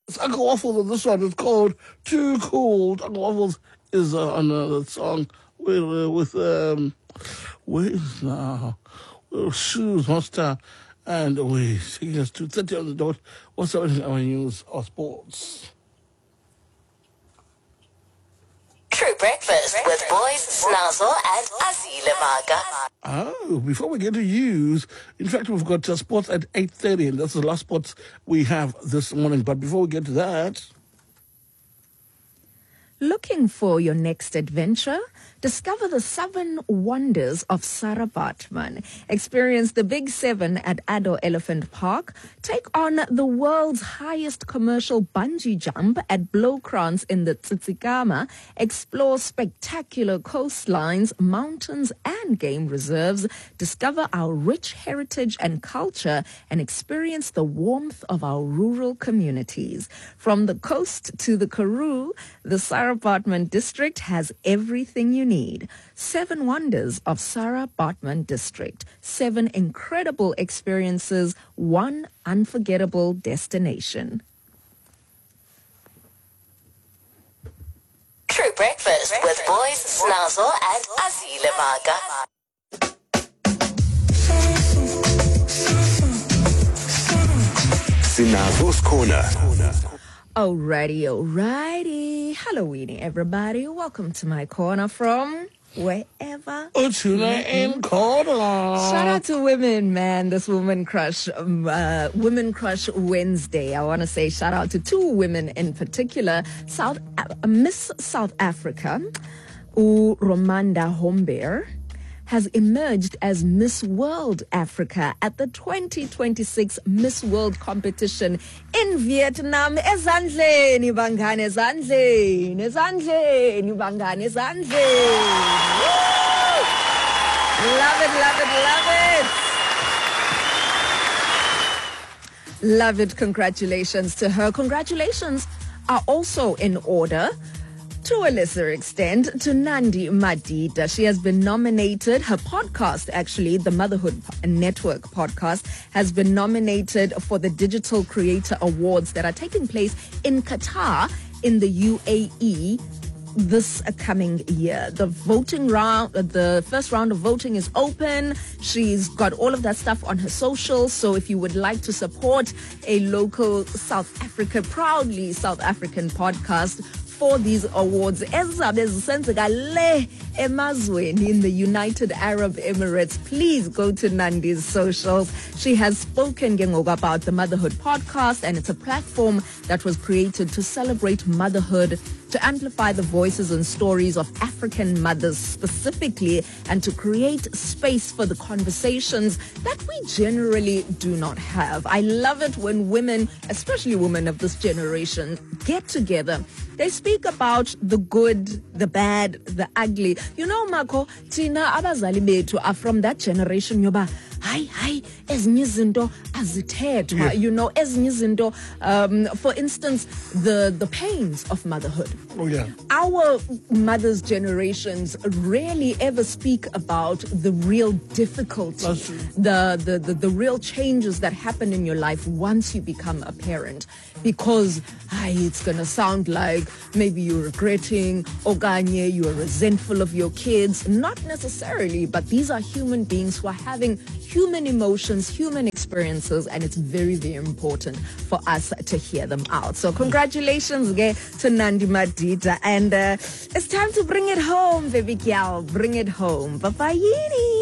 It's Uncle Waffles, and this one is called Too Cool. Uncle Waffles is on the song with where is now? Shoes, Monster, and we taking us to 30 on the dot. What's up in our news or sports? True Breakfast with Boys Snazzle and Azile Maga. Oh, before we get to news, in fact, we've got sports at 8:30, and that's the last sports we have this morning. But before we get to that... Looking for your next adventure? Discover the 7 wonders of Sarah Baartman. Experience the Big 7 at Addo Elephant Park. Take on the world's highest commercial bungee jump at Blowkrans in the Tsitsikamma. Explore spectacular coastlines, mountains and game reserves. Discover our rich heritage and culture and experience the warmth of our rural communities. From the coast to the Karoo, the Sarah Baartman district has everything you need. 7 wonders of Sarah Baartman district. 7 incredible experiences, 1 unforgettable destination. True Breakfast with Boys Snazzle and Azile Maga. Snazzle's Corner. Alrighty. Halloweeny, everybody. Welcome to my corner from wherever. Tuna in corner. Shout out to women, man. This Women Crush Wednesday. I want to say shout out to 2 women in particular. Miss South Africa, Romanda Hombear, has emerged as Miss World Africa at the 2026 Miss World competition in Vietnam. Ezandleni bangane, ezandleni, ezandleni bangane, ezandleni. Love it, love it, love it. Love it. Congratulations to her. Congratulations are also in order, to a lesser extent, to Nandi Madida. She has been nominated. Her podcast, actually, the Motherhood Network podcast, has been nominated for the Digital Creator Awards that are taking place in Qatar in the UAE this coming year. The voting round, the first round of voting is open. She's got all of that stuff on her socials. So if you would like to support a local South Africa, proudly South African podcast for these awards, in the United Arab Emirates, please go to Nandi's socials. She has spoken about the Motherhood podcast, and it's a platform that was created to celebrate motherhood, to amplify the voices and stories of African mothers specifically, and to create space for the conversations that we generally do not have. I love it when women, especially women of this generation, get together. They speak about the good, the bad, the ugly. You know, Marco, Tina abazali bethu are from that generation yoba. Hi, ezinye izinto azithethwa, you know, ezinye izinto, for instance, the pains of motherhood. Oh, yeah. Our mothers' generations rarely ever speak about the real difficulty, the real changes that happen in your life once you become a parent. Because it's going to sound like maybe you're regretting, okanye you're resentful of your kids. Not necessarily, but these are human beings who are having human emotions, human experiences, and it's very, very important for us to hear them out. So congratulations to Nandi Madida, and it's time to bring it home, baby girl. Bring it home. Bye-bye.